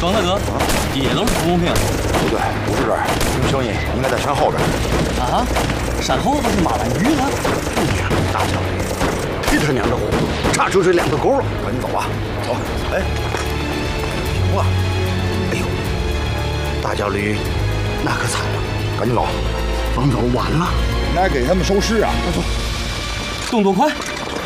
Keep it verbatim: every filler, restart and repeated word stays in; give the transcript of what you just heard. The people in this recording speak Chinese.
冯大哥，也都是不公平。 不对，不是这儿，听声音应该在山后边。 啊？山后不是马兰鱼了？ 哎呀，大小驴，忒他娘的糊涂，差出这两个勾了。 赶紧走吧，走。哎，停了！ 哎呦，大脚驴，那可惨了， 赶紧走。 甭走晚了， 应该给他们收尸啊！ 动作快！